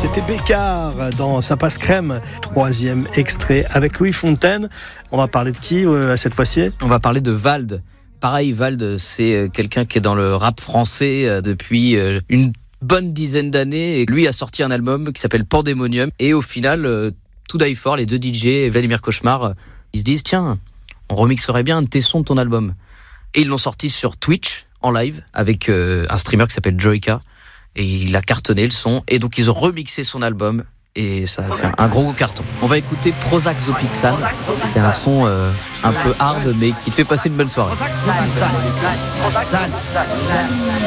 C'était Bécard dans Ça passe crème, 3e extrait avec Louis Fontaine. On va parler de qui cette fois-ci ? On va parler de Vald. Pareil, Vald, c'est quelqu'un qui est dans le rap français depuis une bonne dizaine d'années. Et lui a sorti un album qui s'appelle Pandemonium. Et au final, To Die For, les deux DJ et Vladimir Cauchemar, ils se disent tiens, on remixerait bien un de tes sons de ton album. Et ils l'ont sorti sur Twitch en live avec un streamer qui s'appelle Joyka. Et il a cartonné le son. Et donc ils ont remixé son album. Et ça a fait un gros carton. On va écouter Prozac Zopixan. C'est un son un peu hard, mais qui te fait passer une bonne soirée.